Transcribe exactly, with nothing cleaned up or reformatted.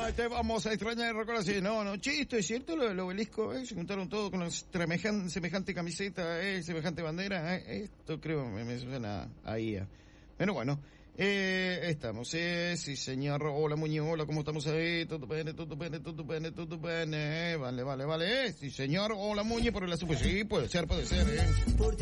Ah, te vamos a extrañar, recuerda así. No, no, che, esto es cierto, lo del obelisco, eh, se juntaron todos con los tremejan, semejante camiseta, eh, semejante bandera, eh, esto creo me, me suena ahí. Eh. Pero bueno, eh, estamos, eh, sí señor, hola Muñoz, hola, ¿cómo estamos ahí? Todo pene, todo pene, todo pene, todo pene, eh, vale, vale, vale, eh, sí señor, hola Muñoz, por el azúcar, sí, puede ser, puede ser, eh.